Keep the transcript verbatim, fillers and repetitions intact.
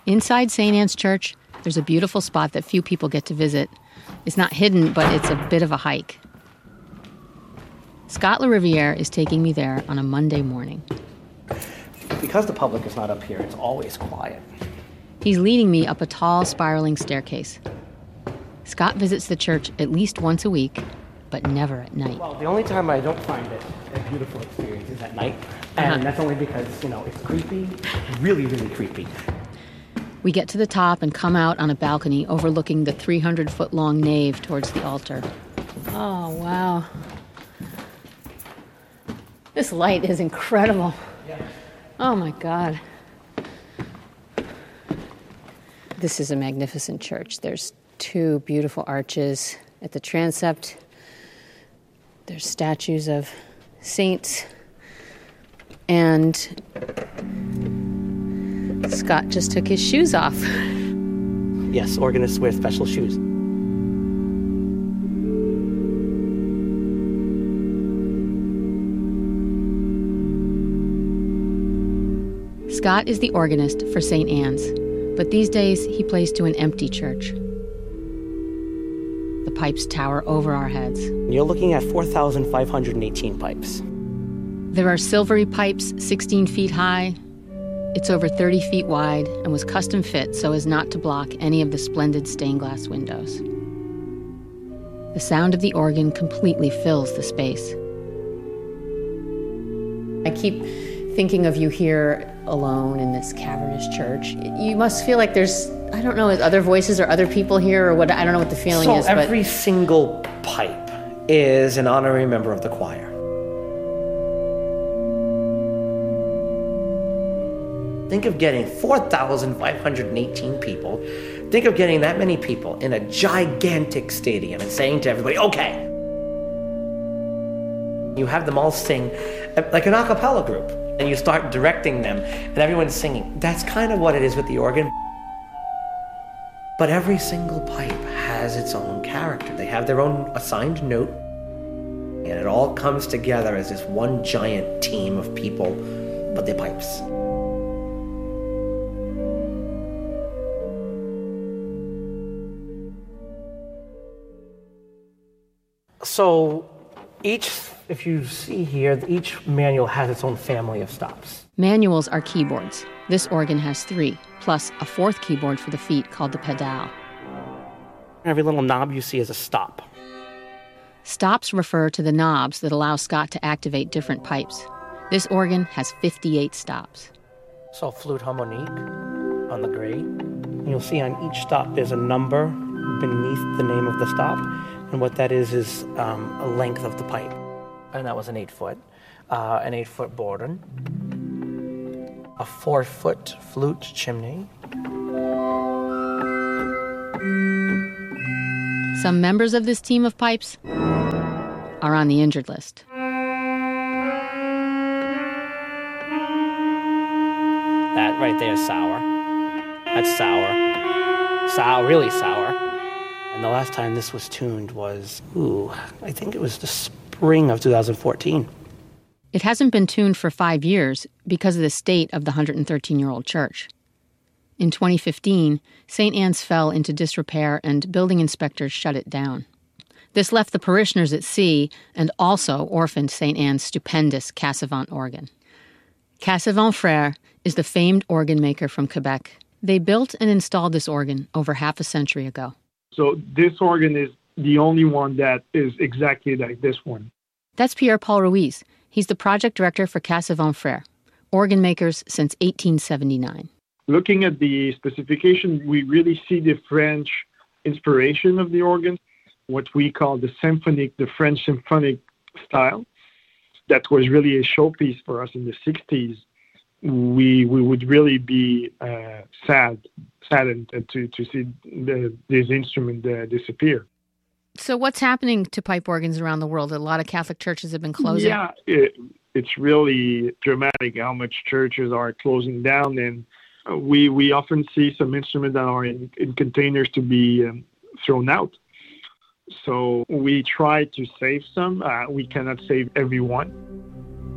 Inside Saint Anne's Church, there's a beautiful spot that few people get to visit. It's not hidden, but it's a bit of a hike. Scott LaRiviere is taking me there on a Monday morning. Because the public is not up here, it's always quiet. He's leading me up a tall, spiraling staircase. Scott visits the church at least once a week, but never at night. Well, the only time I don't find it a beautiful experience is at night. And uh-huh. that's only because, you know, it's creepy, really, really creepy. We get to the top and come out on a balcony overlooking the three hundred foot long nave towards the altar. Oh, wow. This light is incredible. Yeah. Oh, my God. This is a magnificent church. There's two beautiful arches at the transept. There's statues of saints. And Scott just took his shoes off. Yes, organists wear special shoes. Scott is the organist for Saint Anne's, but these days he plays to an empty church. The pipes tower over our heads. You're looking at four thousand five hundred eighteen pipes. There are silvery pipes sixteen feet high. It's over thirty feet wide and was custom fit so as not to block any of the splendid stained glass windows. The sound of the organ completely fills the space. I keep thinking of you here alone in this cavernous church. You must feel like there's, I don't know, other voices or other people here or what, I don't know what the feeling so is. So every but... single pipe is an honorary member of the choir. Think of getting four thousand five hundred eighteen people. Think of getting that many people in a gigantic stadium and saying to everybody, okay. You have them all sing like an a cappella group, and you start directing them, and everyone's singing. That's kind of what it is with the organ. But every single pipe has its own character. They have their own assigned note, and it all comes together as this one giant team of people, but they're pipes. So each, if you see here, each manual has its own family of stops. Manuals are keyboards. This organ has three, plus a fourth keyboard for the feet called the pedal. Every little knob you see is a stop. Stops refer to the knobs that allow Scott to activate different pipes. This organ has fifty-eight stops. So flute harmonique on the grade. And you'll see on each stop there's a number beneath the name of the stop. And what that is is um, a length of the pipe. And that was an eight foot. Uh, an eight foot Borden. A four foot flute chimney. Some members of this team of pipes are on the injured list. That right there is sour. That's sour. Sour, really sour. And the last time this was tuned was, ooh, I think it was the spring of two thousand fourteen. It hasn't been tuned for five years because of the state of the one hundred thirteen-year-old church. In twenty fifteen, Saint Anne's fell into disrepair and building inspectors shut it down. This left the parishioners at sea and also orphaned Saint Anne's stupendous Cassavant organ. Cassavant Frères is the famed organ maker from Quebec. They built and installed this organ over half a century ago. So this organ is the only one that is exactly like this one. That's Pierre-Paul Ruiz. He's the project director for Cassavant Frères, organ makers since eighteen seventy-nine. Looking at the specification, we really see the French inspiration of the organ, what we call the symphonic, the French symphonic style. That was really a showpiece for us in the sixties. We we would really be uh, sad, saddened to, to see the, this instrument uh, disappear. So what's happening to pipe organs around the world? A lot of Catholic churches have been closing. Yeah, it, it's really dramatic how much churches are closing down, and we we often see some instruments that are in, in containers to be um, thrown out. So we try to save some. Uh, we cannot save everyone.